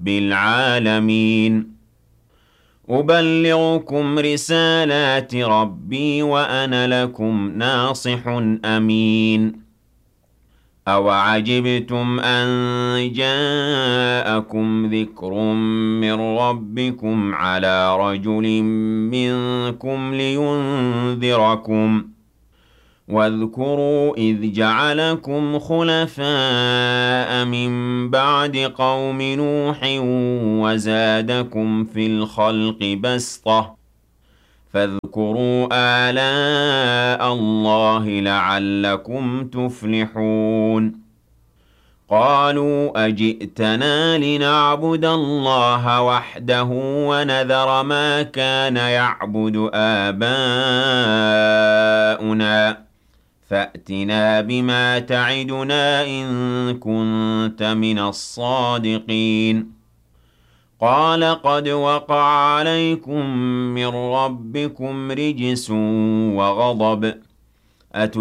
العالمين أبلغكم رسالات ربي وأنا لكم ناصح أمين أوعجبتم أن جاءكم ذكر من ربكم على رجل منكم لينذركم واذكروا إذ جعلكم خلفاء من بعد قوم نوح وزادكم في الخلق بسطة فاذكروا آلاء الله لعلكم تفلحون قالوا أجئتنا لنعبد الله وحده ونذر ما كان يعبد آباؤنا فأتنا بما تعدنا إن كنت من الصادقين قال قد وقع عليكم من ربكم رجس وغضب